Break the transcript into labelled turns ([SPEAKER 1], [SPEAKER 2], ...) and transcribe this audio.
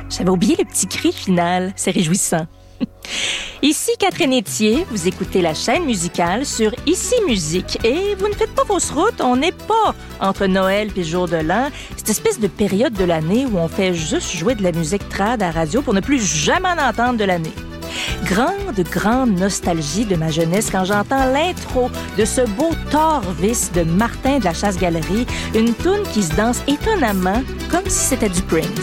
[SPEAKER 1] J'avais oublié le petit cri final. C'est réjouissant. Ici Catherine Etier, vous écoutez la chaîne musicale sur Ici Musique. Et vous ne faites pas fausse route, on n'est pas entre Noël et Jour de l'An. Cette espèce de période de l'année où on fait juste jouer de la musique trad à la radio pour ne plus jamais en entendre de l'année. Grande nostalgie de ma jeunesse quand j'entends l'intro de ce beau Torvis de Martin de la Chasse-Galerie, une toune qui se danse étonnamment comme si c'était du Prince.